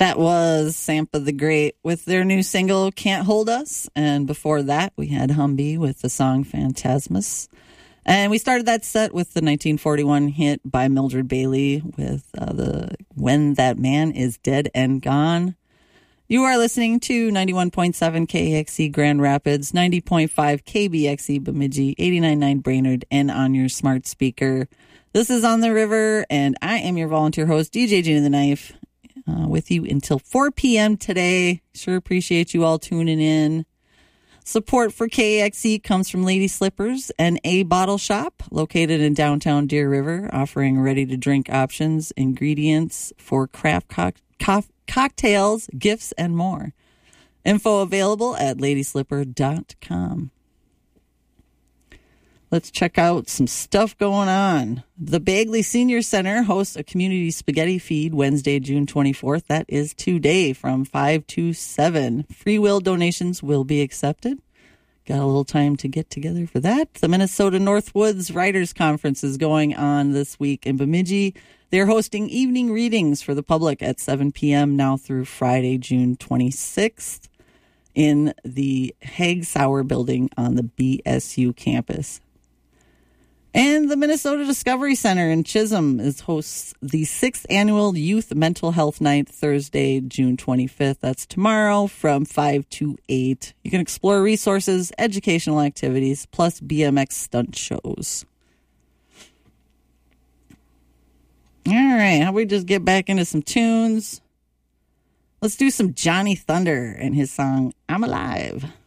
That was Sampa the Great with their new single, Can't Hold Us. And before that, we had Humby with the song Phantasmus. And we started that set with the 1941 hit by Mildred Bailey with the When That Man Is Dead and Gone. You are listening to 91.7 KXC Grand Rapids, 90.5 KBXE Bemidji, 89.9 Brainerd, and on your smart speaker. This is On the River, and I am your volunteer host, DJ Gina the Knife, with you until 4 p.m. today. Sure appreciate you all tuning in. Support for KXC comes from Lady Slippers and A Bottle Shop, located in downtown Deer River, offering ready-to-drink options, ingredients for craft cocktails, gifts, and more. Info available at ladyslipper.com. Let's check out some stuff going on. The Bagley Senior Center hosts a community spaghetti feed Wednesday, June 24th. That is today from 5 to 7. Free will donations will be accepted. Got a little time to get together for that. The Minnesota Northwoods Writers Conference is going on this week in Bemidji. They're hosting evening readings for the public at 7 p.m. now through Friday, June 26th in the Haig Sauer building on the BSU campus. And the Minnesota Discovery Center in Chisholm hosts the 6th Annual Youth Mental Health Night, Thursday, June 25th. That's tomorrow from 5 to 8. You can explore resources, educational activities, plus BMX stunt shows. All right, how about we just get back into some tunes? Let's do some Johnny Thunder and his song, I'm Alive.